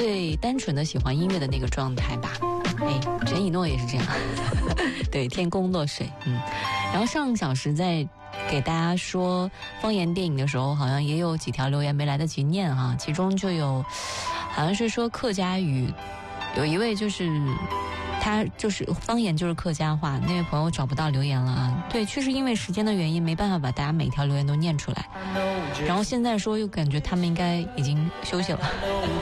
最单纯的喜欢音乐的那个状态吧。陈以诺也是这样对，天公落水。然后上小时在给大家说方言电影的时候，好像也有几条留言没来得及念哈，其中就有好像是说客家语，有一位就是他就是方言就是客家话，那位朋友找不到留言了啊。对，确实因为时间的原因没办法把大家每条留言都念出来，然后现在说又感觉他们应该已经休息了。